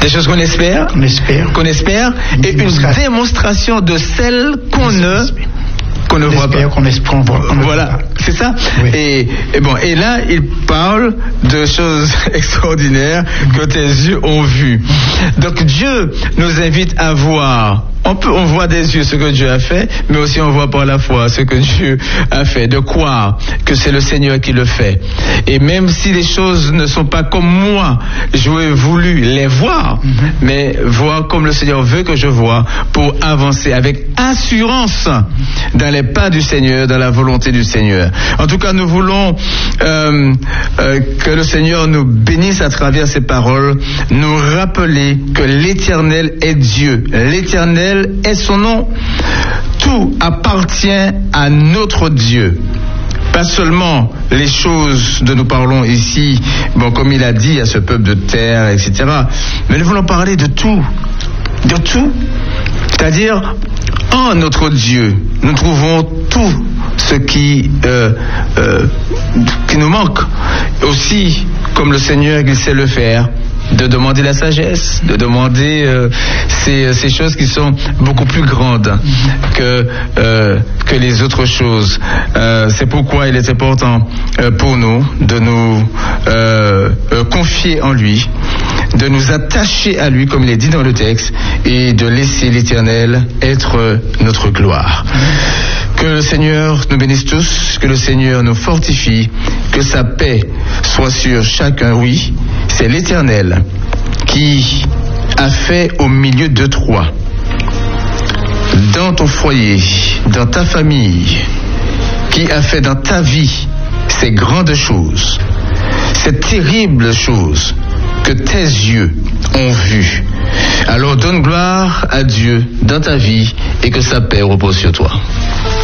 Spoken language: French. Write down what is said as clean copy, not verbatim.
Des choses qu'on espère, et une démonstration de celles qu'on ne voit pas. Voilà, c'est ça. Oui. Et là, il parle de choses extraordinaires que tes yeux ont vues. Donc Dieu nous invite à voir. On voit des yeux ce que Dieu a fait, mais aussi on voit par la foi ce que Dieu a fait, de croire que c'est le Seigneur qui le fait. Et même si les choses ne sont pas comme moi, j'aurais voulu les voir, mais voir comme le Seigneur veut que je vois pour avancer avec assurance dans les pas du Seigneur, dans la volonté du Seigneur. En tout cas, nous voulons que le Seigneur nous bénisse à travers ces paroles, nous rappeler que l'Éternel est Dieu. L'Éternel est son nom. Tout appartient à notre Dieu. Pas seulement les choses dont nous parlons ici, comme il a dit à ce peuple de terre, etc. Mais nous voulons parler de tout. De tout. C'est-à-dire, en notre Dieu, nous trouvons tout ce qui nous manque. Aussi, comme le Seigneur, il sait le faire, de demander la sagesse, de demander ces choses qui sont beaucoup plus grandes que les autres choses. C'est pourquoi il est important pour nous de nous confier en lui, de nous attacher à lui, comme il est dit dans le texte, et de laisser l'Éternel être notre gloire. Que le Seigneur nous bénisse tous, que le Seigneur nous fortifie, que sa paix soit sur chacun. Oui, c'est l'Éternel qui a fait au milieu de toi, dans ton foyer, dans ta famille, qui a fait dans ta vie ces grandes choses, ces terribles choses que tes yeux ont vues. Alors donne gloire à Dieu dans ta vie et que sa paix repose sur toi.